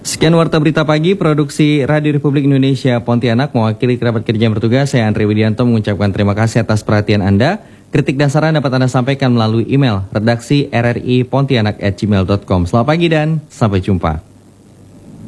Sekian Warta Berita Pagi, produksi Radio Republik Indonesia Pontianak. Mewakili kerabat kerja yang bertugas, saya Andre Widianto mengucapkan terima kasih atas perhatian Anda. Kritik dan saran dapat Anda sampaikan melalui email redaksi rri pontianak@gmail.com. Selamat pagi dan sampai jumpa.